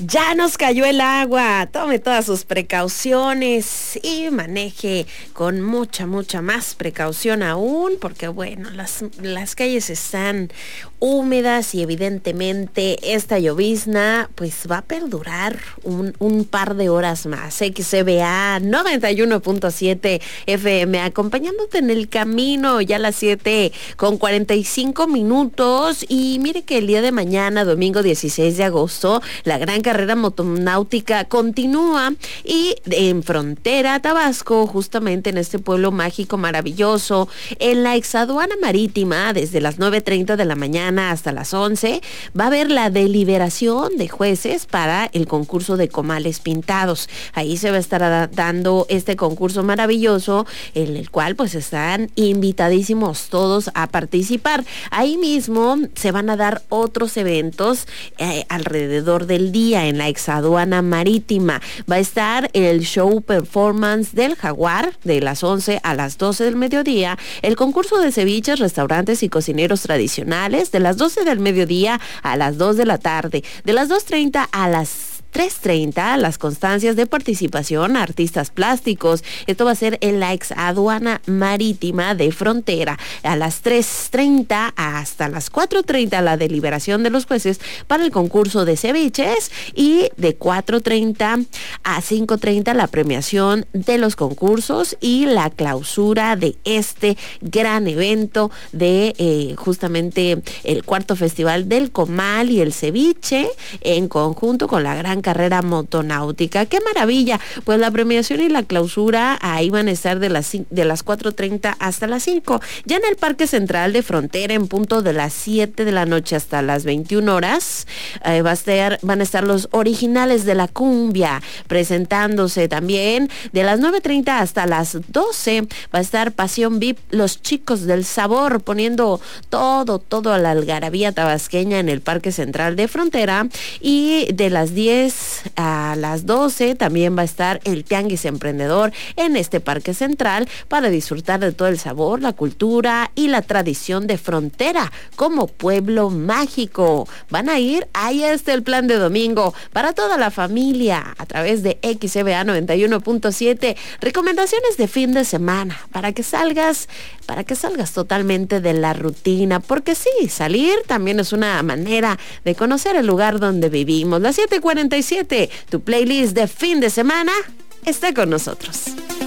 Ya nos cayó el agua, tome todas sus precauciones y maneje con mucha más precaución aún, porque bueno, las calles están húmedas y evidentemente esta llovizna pues va a perdurar un par de horas más. XCBA 91.7 FM, acompañándote en el camino, ya a las 7:45. Y mire que el día de mañana, domingo 16 de agosto, la gran carrera motonáutica continúa y en Frontera, Tabasco, justamente en este pueblo mágico maravilloso, en la exaduana marítima, desde las 9:30 de la mañana hasta las 11, va a haber la deliberación de jueces para el concurso de comales pintados. Ahí se va a estar dando este concurso maravilloso, en el cual pues están invitadísimos todos a participar. Ahí mismo se van a dar otros eventos alrededor del día en la exaduana marítima. Va a estar el show performance del Jaguar de las 11 a las 12 del mediodía, el concurso de ceviches, restaurantes y cocineros tradicionales de las 12 del mediodía a las 2 de la tarde, de las 2:30 a las 3:30, las constancias de participación a artistas plásticos. Esto va a ser en la exaduana marítima de Frontera. A las 3:30 hasta las 4:30 la deliberación de los jueces para el concurso de ceviches, y de 4:30 a 5:30 la premiación de los concursos y la clausura de este gran evento de justamente el cuarto festival del comal y el ceviche, en conjunto con la gran carrera motonáutica. ¡Qué maravilla! Pues la premiación y la clausura ahí van a estar de las 4:30 hasta las 5. Ya en el Parque Central de Frontera, en punto de las 7 de la noche hasta las 21 horas, van a estar los originales de la cumbia presentándose también. De las 9:30 hasta las 12 va a estar Pasión VIP, los chicos del sabor, poniendo todo a la algarabía tabasqueña en el Parque Central de Frontera. Y de las 10 a las 12 también va a estar el Tianguis Emprendedor en este Parque Central para disfrutar de todo el sabor, la cultura y la tradición de Frontera como pueblo mágico. Van a ir, ahí está el plan de domingo para toda la familia a través de XCBA 91.7. Recomendaciones de fin de semana para que salgas totalmente de la rutina, porque sí, salir también es una manera de conocer el lugar donde vivimos. Las 7:47, tu playlist de fin de semana está con nosotros.